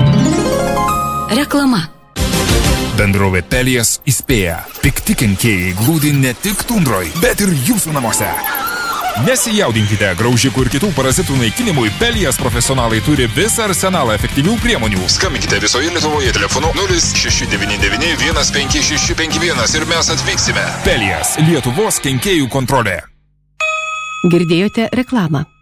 Reklama. Bendrovė Pelijas įspėja. Pikti kenkėjai glūdi ne tik tundroj, bet ir jūsų namuose. Nesijaudinkite, graužikų ir kitų parazitų naikinimui Pelijas profesionalai turi visą arsenalą efektyvių priemonių. Skambinkite visoje Lietuvoje telefonu 0699 15651 ir mes atvyksime. Pelijas, Lietuvos kenkėjų kontrolė. Girdėjote reklamą.